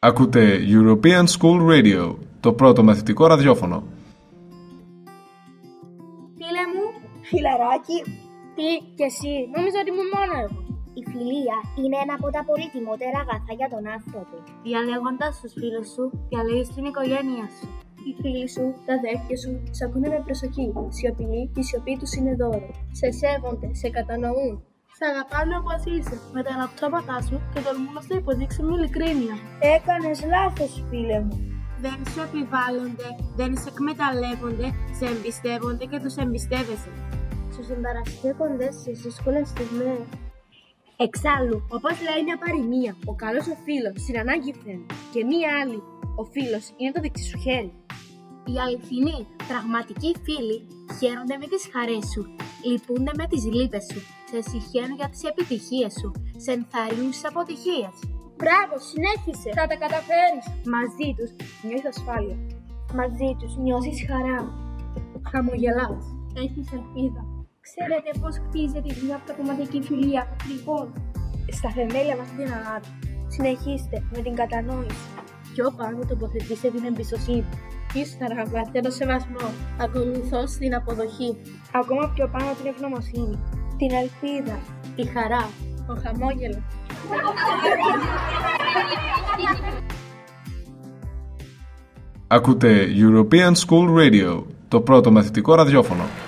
Ακούτε European School Radio, το πρώτο μαθητικό ραδιόφωνο. Φίλε μου, φιλαράκι, τι και εσύ, νόμιζα ότι ήμουν μόνο εγώ. Η φιλία είναι ένα από τα πολύτιμότερα αγαθά για τον άνθρωπο. Διαλέγοντας τους φίλους σου, διαλέγεις την οικογένεια σου. Οι φίλοι σου, τα αδέρφια σου, σ' ακούνε με προσοχή. Σιωπηλή και η σιωπή τους είναι δώρο. Σε σέβονται, σε κατανοούν. Σε αγαπάνε όπως είσαι, με τα αναπτώματά σου και τολμούν να σου υποδείξουν ειλικρίνεια. Έκανες λάθος, φίλε μου. Δεν σου επιβάλλονται, δεν σε εκμεταλλεύονται, σε εμπιστεύονται και τους εμπιστεύεσαι. Σου συμπαραστέκονται στις δύσκολες στιγμές. Εξάλλου, όπως λέει μια παροιμία, ο καλός ο φίλος στην ανάγκη φέρνει και μία άλλη, ο φίλος είναι το δεξί σου χέρι. Οι αληθινοί, πραγματικοί φίλοι χαίρονται με τις χαρές σου, λυπούνται με τις λύπες σου, σε συγχαίρουν για τις επιτυχίες σου, σε ενθαρρύνουν στις αποτυχίες. Μπράβο, συνέχισε! Θα τα καταφέρεις! Μαζί τους νιώθεις ασφάλεια. Μαζί τους νιώθεις χαρά. Χαμογελάς. Έχεις ελπίδα. Ξέρετε πώς χτίζεται μια πραγματική φιλία? Λοιπόν, στα θεμέλια μας την αγάπη. Συνεχίστε με την κατανόηση. Πιο πάνω τοποθετήστε την εμπιστοσύνη. Ύστερα βάλτε το σεβασμό. Ακολουθώς την αποδοχή. Ακόμα πιο πάνω την ευγνωμοσύνη. Την ελπίδα. Τη χαρά. Το χαμόγελο. Ακούτε European School Radio, το πρώτο μαθητικό ραδιόφωνο.